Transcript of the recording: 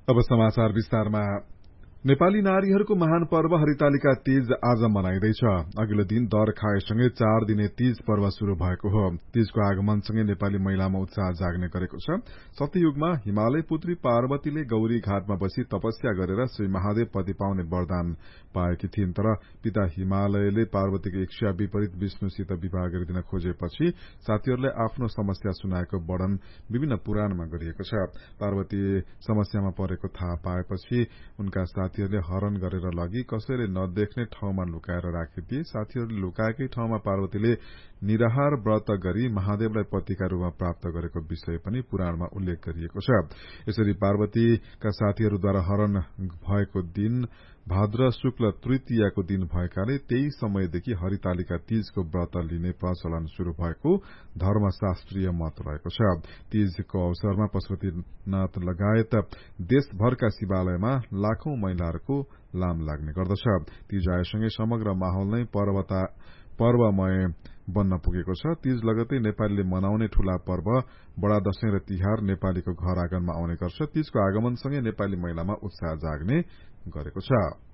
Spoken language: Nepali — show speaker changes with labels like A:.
A: अब समाचार विस्तारमा। नेपाली नारीहरूको महान पर्व हरितालिका तीज आज मनाइँदैछ। अघिल्लो दिन दर खाएसँगै 4 दिने तीज पर्व शुरू भएको हो। तीजको आगमनसँगै नेपाली महिलामा उत्साह जाग्ने गरेको छ। सत्ययुगमा हिमालय पुत्री पार्वतीले गौरी घाटमा बसी तपस्या गरेर श्री महादेव पति पाउने वरदान पाएकी थिइन्। तर पिता हिमालयले पार्वतीको इच्छा विपरीत विष्णुसित विवाह गरिदिन खोजेपछि साथीहरूले आफ्नो समस्या सुनाएको वर्णन विभिन्न पुराणमा गरिएको छ। पार्वती समस्यामा परेको थाहा पाएपछि उनका साथीहरूले हरण गरेर लगी कसैले नदेख्ने ठाउँमा लुकाएर राखिदिए। साथीहरूले लुकाएकै ठाउँमा पार्वतीले निराहार व्रत गरी महादेवलाई पतिका रूपमा प्राप्त गरेको विषय पनि पुराणमा उल्लेख गरिएको छ। यसरी पार्वतीका साथीहरूद्वारा हरण भएको दिन भाद्र शुक्ल तृतीयाको दिन भएकाले त्यही समयदेखि हरितालिका तीजको व्रत लिने प्रचलन शुरू भएको धर्मशास्त्रीय मत रहेको छ। तीजको अवसरमा पशुपतिनाथ लगायत देशभरका शिवालयमा लाखौं महिलाहरूको लाम लाग्ने गर्दछ। तीज आएसँगै समग्र माहौल नै पर्वमय बन्न पुगेको छ। तीज लगतै नेपालीले मनाउने ठूला पर्व बडा दशैं र तिहार नेपालीको घर आँगनमा आउने गर्छ। तीजको आगमनसँगै नेपाली महिलामा उत्साह जाग्ने गरेको छ।